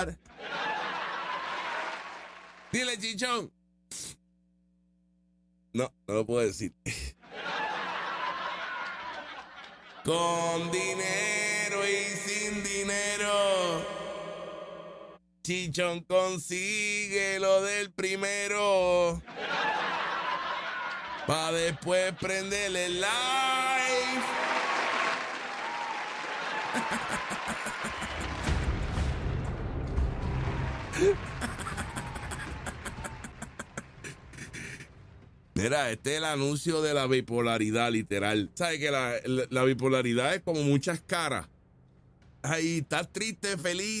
Dile, Chichón. No, no lo puedo decir. Con dinero y sin dinero, Chichón consigue lo del primero, pa' después prenderle el live. Mira, este es el anuncio de la bipolaridad, literal. ¿Sabes que la bipolaridad es como muchas caras? Ahí estás triste, feliz.